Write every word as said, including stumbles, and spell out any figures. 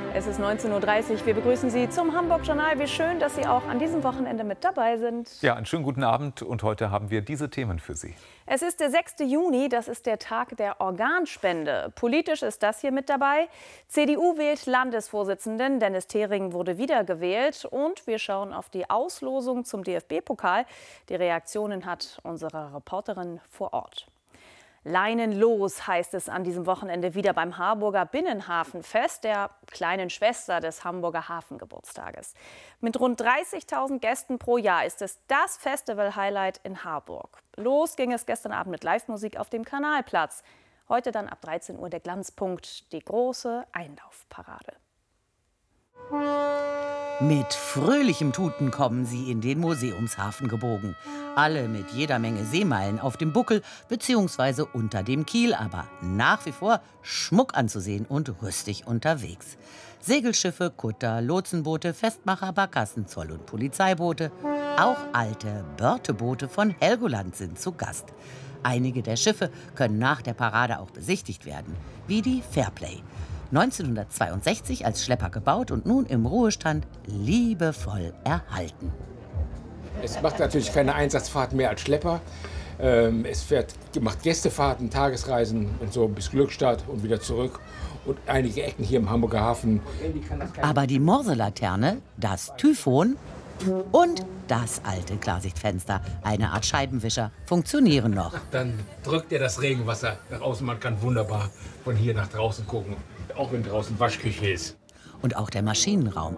Es ist neunzehn Uhr dreißig. Wir begrüßen Sie zum Hamburg-Journal. Wie schön, dass Sie auch an diesem Wochenende mit dabei sind. Ja, einen schönen guten Abend. Und heute haben wir diese Themen für Sie. Es ist der sechste Juni. Das ist der Tag der Organspende. Politisch ist das hier mit dabei. C D U wählt Landesvorsitzenden. Dennis Thering wurde wiedergewählt. Und wir schauen auf die Auslosung zum D F B-Pokal. Die Reaktionen hat unsere Reporterin vor Ort. Leinen los heißt es an diesem Wochenende wieder beim Harburger Binnenhafenfest, der kleinen Schwester des Hamburger Hafengeburtstages. Mit rund dreißigtausend Gästen pro Jahr ist es das Festival-Highlight in Harburg. Los ging es gestern Abend mit Live-Musik auf dem Kanalplatz. Heute dann ab dreizehn Uhr der Glanzpunkt, die große Einlaufparade. Mit fröhlichem Tuten kommen sie in den Museumshafen gebogen. Alle mit jeder Menge Seemeilen auf dem Buckel bzw. unter dem Kiel, aber nach wie vor Schmuck anzusehen und rüstig unterwegs. Segelschiffe, Kutter, Lotsenboote, Festmacher, Barkassen, Zoll- und Polizeiboote. Auch alte Börteboote von Helgoland sind zu Gast. Einige der Schiffe können nach der Parade auch besichtigt werden, wie die Fairplay. neunzehnhundertzweiundsechzig als Schlepper gebaut und nun im Ruhestand liebevoll erhalten. Es macht natürlich keine Einsatzfahrten mehr als Schlepper. Ähm, es fährt, macht Gästefahrten, Tagesreisen und so bis Glückstadt und wieder zurück. Und einige Ecken hier im Hamburger Hafen. Aber die Morselaterne, das Typhon und das alte Klarsichtfenster, eine Art Scheibenwischer, funktionieren noch. Dann drückt er das Regenwasser nach außen. Man kann wunderbar von hier nach draußen gucken, auch wenn draußen Waschküche ist. Und auch der Maschinenraum